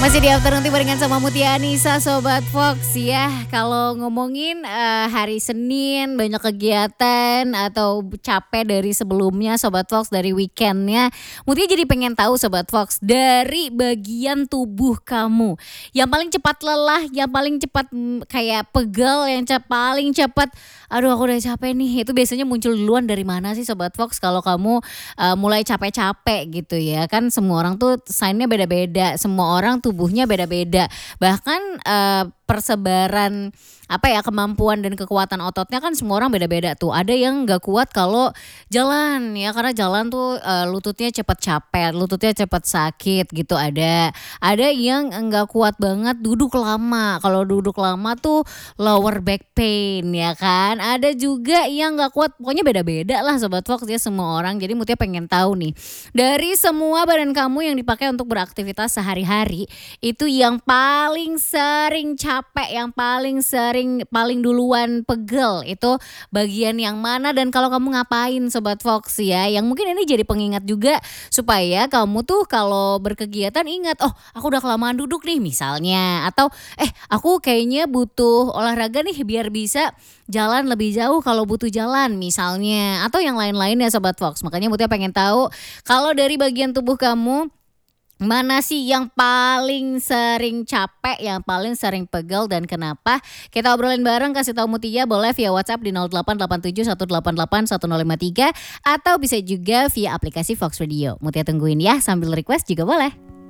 Masih di Afternoon Tea barengan sama Mutia Anissa Sobat Fox ya. Kalau ngomongin hari Senin banyak kegiatan atau capek dari sebelumnya Sobat Fox, dari weekendnya, Mutia jadi pengen tahu Sobat Fox, dari bagian tubuh kamu yang paling cepat lelah, yang paling cepat kayak pegel, yang paling cepat aduh aku udah capek nih, itu biasanya muncul duluan dari mana sih Sobat Fox kalau kamu mulai capek-capek gitu ya. Kan semua orang tuh sign-nya beda-beda, semua orang tubuhnya beda-beda. Bahkan persebaran kemampuan dan kekuatan ototnya kan semua orang beda-beda tuh. Ada yang nggak kuat kalau jalan ya, karena jalan tuh lututnya cepat capek, lututnya cepat sakit gitu. Ada yang nggak kuat banget duduk lama. Kalau duduk lama tuh lower back pain ya kan. Ada juga yang nggak kuat, pokoknya beda-beda lah Sobat Fox ya semua orang. Jadi Mutia pengen tahu nih, dari semua badan kamu yang dipakai untuk beraktivitas sehari-hari, itu yang paling sering capek, yang paling duluan pegel, itu bagian yang mana dan kalau kamu ngapain Sobat Fox ya. Yang mungkin ini jadi pengingat juga supaya kamu tuh kalau berkegiatan ingat, oh aku udah kelamaan duduk nih misalnya, atau aku kayaknya butuh olahraga nih biar bisa jalan lebih jauh kalau butuh jalan misalnya, atau yang lain-lain ya Sobat Fox. Makanya Mutia pengen tahu kalau dari bagian tubuh kamu mana sih yang paling sering capek, yang paling sering pegel dan kenapa? Kita obrolin bareng, kasih tahu Mutia boleh via WhatsApp di 0887 188 1053 atau bisa juga via aplikasi Fox Radio. Mutia tungguin ya, sambil request juga boleh.